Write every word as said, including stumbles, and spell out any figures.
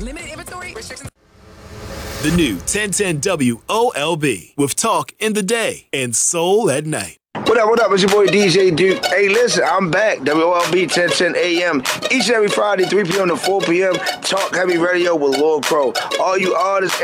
Limited inventory. Restrictions. The new ten ten W O L B with talk in the day and soul at night. What up, what up? It's your boy D J Duke. Hey, listen, I'm back. W O L B ten ten A M. Each and every Friday, three p.m. to four p.m. Talk Heavy Radio with Lord Crow. All you artists